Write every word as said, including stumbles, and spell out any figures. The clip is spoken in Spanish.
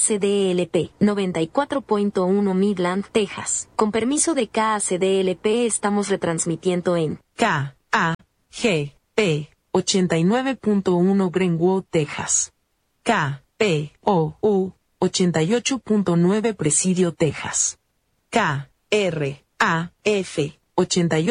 C D L P, noventa y cuatro punto uno Midland, Texas. Con permiso de K A C D L P estamos retransmitiendo en K A G P ochenta y nueve punto uno Greenwood, Texas. K P O U ochenta y ocho punto nueve Presidio, Texas. K R A F ochenta y ocho